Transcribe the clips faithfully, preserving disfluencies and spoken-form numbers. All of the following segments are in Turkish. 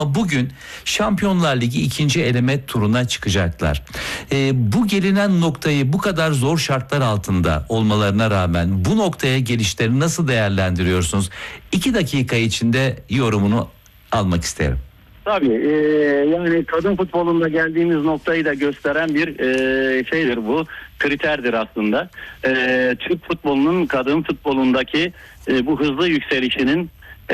Bugün Şampiyonlar Ligi ikinci eleme turuna çıkacaklar. Ee, bu gelinen noktayı bu kadar zor şartlar altında olmalarına rağmen bu noktaya gelişlerini nasıl değerlendiriyorsunuz? İki dakika içinde yorumunu almak isterim. Tabii e, yani kadın futbolunda geldiğimiz noktayı da gösteren bir e, şeydir bu. Kriterdir aslında. E, Türk futbolunun kadın futbolundaki e, bu hızlı yükselişinin e,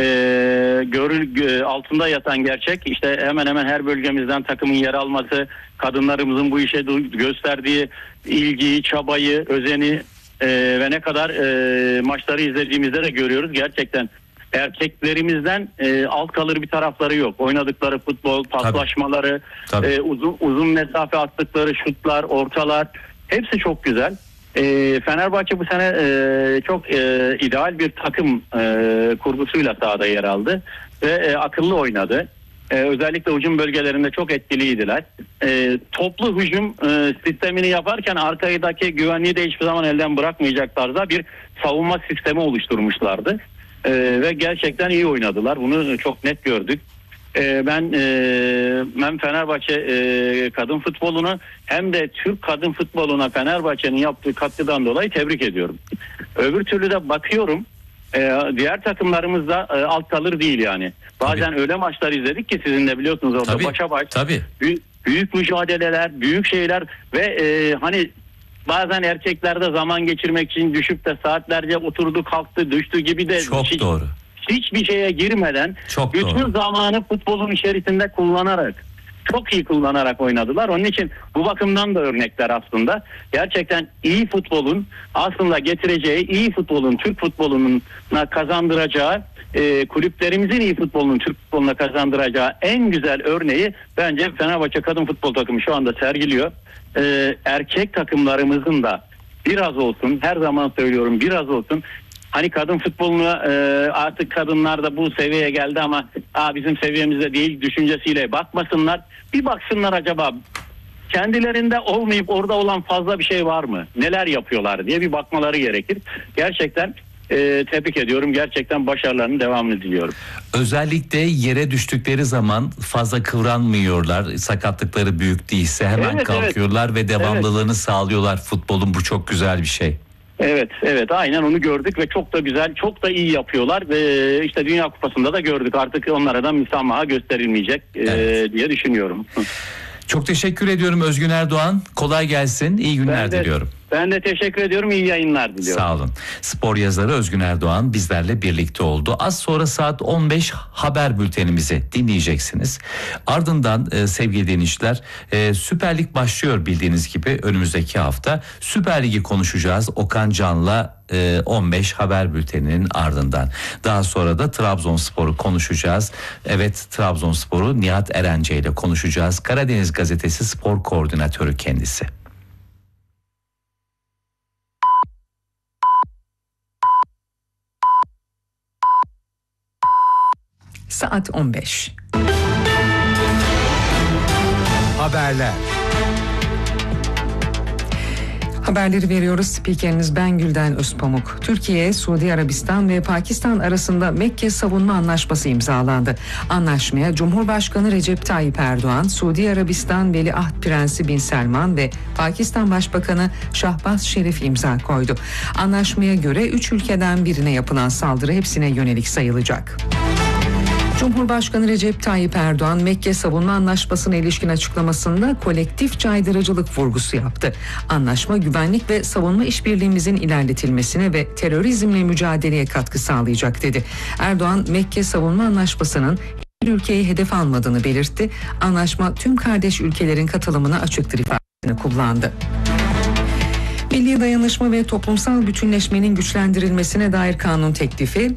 görül, altında yatan gerçek. İşte hemen hemen her bölgemizden takımın yer alması, kadınlarımızın bu işe gösterdiği ilgiyi, çabayı, özeni e, ve ne kadar e, maçları izlediğimizde de görüyoruz. Gerçekten erkeklerimizden e, alt kalır bir tarafları yok. Oynadıkları futbol, paslaşmaları, Tabii. Tabii. E, uzun uzun mesafe attıkları şutlar, ortalar hepsi çok güzel. E, Fenerbahçe bu sene e, çok e, ideal bir takım e, kurgusuyla sahada yer aldı ve e, akıllı oynadı. E, özellikle hücum bölgelerinde çok etkiliydiler. E, toplu hücum e, sistemini yaparken arkadaki güvenliği de hiçbir zaman elden bırakmayacak tarzda bir savunma sistemi oluşturmuşlardı. Ee, ve gerçekten iyi oynadılar. Bunu çok net gördük. Ee, ben e, ben Fenerbahçe e, kadın futbolunu hem de Türk kadın futboluna Fenerbahçe'nin yaptığı katkıdan dolayı tebrik ediyorum. Öbür türlü de bakıyorum e, diğer takımlarımız da e, alt kalır değil yani. Bazen Tabii. öyle maçlar izledik ki sizin de biliyorsunuz orada Tabii. başa baş. Tabii. Büyük, büyük mücadeleler, büyük şeyler ve e, hani bazen erkeklerde zaman geçirmek için düşüp de saatlerce oturdu kalktı düştü gibi de çok hiç, doğru. hiçbir şeye girmeden çok bütün doğru. zamanı futbolun içerisinde kullanarak çok iyi kullanarak oynadılar. Onun için bu bakımdan da örnekler aslında. Gerçekten iyi futbolun aslında getireceği, iyi futbolun Türk futboluna kazandıracağı, e, kulüplerimizin iyi futbolunun Türk futboluna kazandıracağı en güzel örneği bence Fenerbahçe kadın futbol takımı şu anda sergiliyor. Ee, erkek takımlarımızın da biraz olsun, her zaman söylüyorum biraz olsun, hani kadın futboluna e, artık kadınlar da bu seviyeye geldi ama Aa, bizim seviyemizde değil düşüncesiyle bakmasınlar. Bir baksınlar acaba kendilerinde olmayıp orada olan fazla bir şey var mı? Neler yapıyorlar diye bir bakmaları gerekir. Gerçekten Ee, tebrik ediyorum. Gerçekten başarılarının devamını diliyorum. Özellikle yere düştükleri zaman fazla kıvranmıyorlar. Sakatlıkları büyük değilse hemen evet, kalkıyorlar evet. ve devamlılığını evet. sağlıyorlar futbolun. Bu çok güzel bir şey. Evet, evet, aynen onu gördük ve çok da güzel, çok da iyi yapıyorlar ve işte Dünya Kupası'nda da gördük. Artık onlara da müsamaha gösterilmeyecek evet. e, diye düşünüyorum. Çok teşekkür ediyorum Özgün Erdoğan. Kolay gelsin. İyi günler ben de, diliyorum. Ben de teşekkür ediyorum. İyi yayınlar diliyorum. Sağ olun. Spor yazarı Özgün Erdoğan bizlerle birlikte oldu. Az sonra saat on beş haber bültenimizi dinleyeceksiniz. Ardından e, sevgili dinleyiciler e, Süper Lig başlıyor bildiğiniz gibi önümüzdeki hafta. Süper Lig'i konuşacağız Okan Can'la e, on beş haber bülteninin ardından. Daha sonra da Trabzonspor'u konuşacağız. Evet, Trabzonspor'u Nihat Erence ile konuşacağız. Karadeniz Gazetesi spor koordinatörü kendisi. Saat on beş. Haberler. Haberleri veriyoruz. Spikeriniz ben Gülden Özpamuk. Türkiye, Suudi Arabistan ve Pakistan arasında Mekke Savunma Anlaşması imzalandı. Anlaşmaya Cumhurbaşkanı Recep Tayyip Erdoğan, Suudi Arabistan Veliaht Prensi Bin Selman ve Pakistan Başbakanı Şahbaz Şerif imza koydu. Anlaşmaya göre üç ülkeden birine yapılan saldırı hepsine yönelik sayılacak. Cumhurbaşkanı Recep Tayyip Erdoğan Mekke Savunma Anlaşması'na ilişkin açıklamasında kolektif caydırıcılık vurgusu yaptı. Anlaşma güvenlik ve savunma işbirliğimizin ilerletilmesine ve terörizmle mücadeleye katkı sağlayacak dedi. Erdoğan Mekke Savunma Anlaşması'nın bir ülkeyi hedef almadığını belirtti. Anlaşma tüm kardeş ülkelerin katılımına açıktır ifadesini kullandı. Milli dayanışma ve toplumsal bütünleşmenin güçlendirilmesine dair kanun teklifi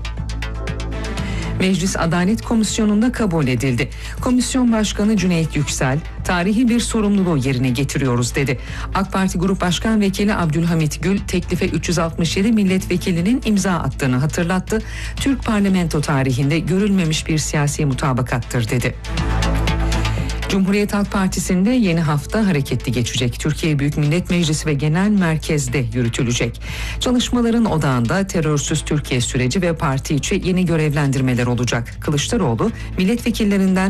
Meclis Adalet Komisyonu'nda kabul edildi. Komisyon Başkanı Cüneyt Yüksel, tarihi bir sorumluluğu yerine getiriyoruz dedi. AK Parti Grup Başkan Vekili Abdülhamit Gül, teklife üç yüz altmış yedi milletvekilinin imza attığını hatırlattı. Türk parlamento tarihinde görülmemiş bir siyasi mutabakattır dedi. Cumhuriyet Halk Partisi'nde yeni hafta hareketli geçecek. Türkiye Büyük Millet Meclisi ve Genel Merkez'de yürütülecek. Çalışmaların odağında terörsüz Türkiye süreci ve parti içi yeni görevlendirmeler olacak. Kılıçdaroğlu milletvekillerinden